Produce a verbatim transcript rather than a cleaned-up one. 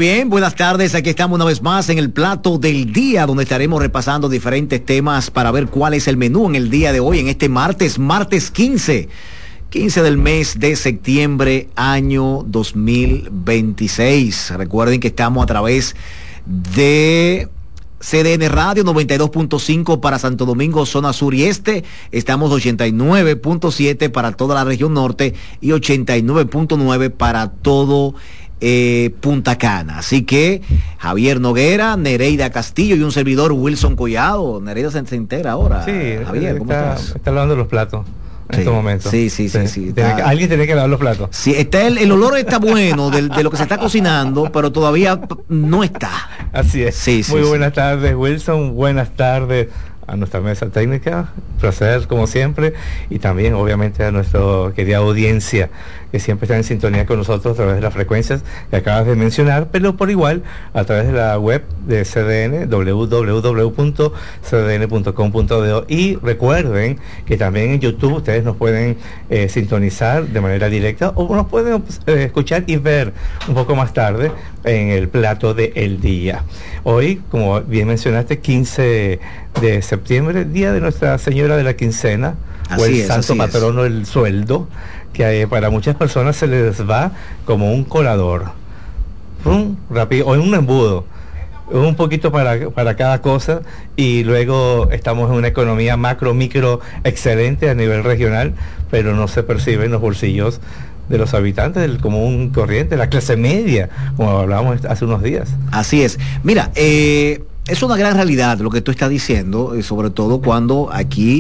bien, buenas tardes. Aquí estamos una vez más en el plato del día, donde estaremos repasando diferentes temas para ver cuál es el menú en el día de hoy, en este martes, martes quince del mes de septiembre, año dos mil veintiséis. Recuerden que estamos a través de C D N Radio noventa y dos punto cinco para Santo Domingo, zona sur y este. Estamos ochenta y nueve punto siete para toda la región norte y ochenta y nueve punto nueve para todo eh, Punta Cana. Así que Javier Noguera, Nereida Castillo y un servidor Wilson Collado. Nereida se, se entera ahora. Sí, Javier, ¿cómo está, estás? está lavando los platos. En Sí, estos momentos. Sí, sí, sí, sí. sí Tiene está... que, alguien tiene que lavar los platos. Sí, está el, el olor está bueno de, de lo que se está cocinando, pero todavía no está. Así es. Sí, sí, Muy sí. buenas tardes, Wilson. Buenas tardes a nuestra mesa técnica. Placer, como siempre. Y también, obviamente, a nuestra querida audiencia, que siempre está en sintonía con nosotros a través de las frecuencias que acabas de mencionar, pero por igual a través de la web de C D N, doble u doble u doble u punto c d n punto com punto d o. Y recuerden que también en YouTube ustedes nos pueden eh, sintonizar de manera directa o nos pueden eh, escuchar y ver un poco más tarde en el plato del día. Hoy, como bien mencionaste, quince de septiembre, día de Nuestra Señora de la Quincena, así o el es, santo patrono del sueldo, que eh, para muchas personas se les va como un colador, ¡pum!, rápido, o en un embudo, un poquito para, para cada cosa, y luego estamos en una economía macro, micro, excelente a nivel regional, pero no se percibe en los bolsillos de los habitantes del común corriente, la clase media, como hablábamos hace unos días. Así es. Mira, eh, es una gran realidad lo que tú estás diciendo, eh, sobre todo cuando aquí